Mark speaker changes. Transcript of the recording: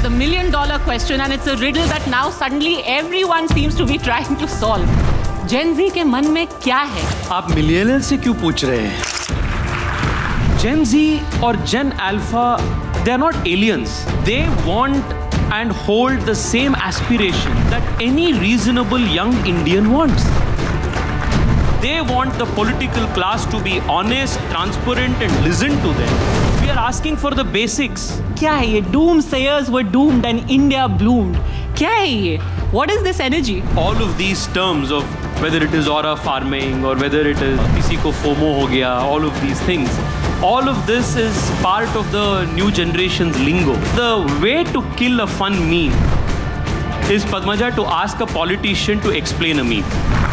Speaker 1: the million-dollar question, and it's a riddle that now suddenly everyone seems to be trying to solve. Gen Z के मन में क्या है?
Speaker 2: आप millionaire से क्यों पूछ रहे हैं? Gen Z और Gen Alpha, they are not aliens. They want and hold the same aspiration that any reasonable young Indian wants. They want the political class to be honest, transparent, and listen to them. We are asking for the basics.
Speaker 1: क्या है ये? Doomsayers were doomed and India bloomed. क्या है ये? What is this energy?
Speaker 2: All of these terms of whether it is aura farming or whether it is किसी को FOMO हो गया, all of these things. All of this is part of the new generation's lingo. The way to kill a fun meme is, Padmaja, to ask a politician to explain a meme.